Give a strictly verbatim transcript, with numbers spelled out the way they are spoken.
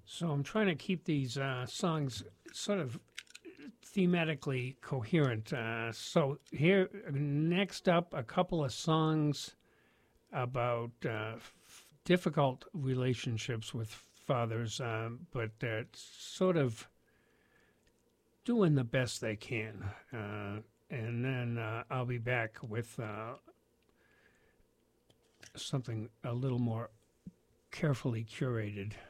So I'm trying to keep these uh, songs sort of thematically coherent. Uh, so here, next up, a couple of songs about uh, f- difficult relationships with fathers, um, but they're sort of doing the best they can. Uh, and then uh, I'll be back with uh, something a little more carefully curated.